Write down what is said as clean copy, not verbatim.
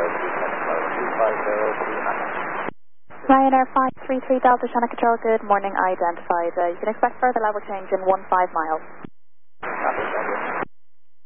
Ryanair 533 Delta Channel Control, good morning, identified. You can expect further level change in 15 miles.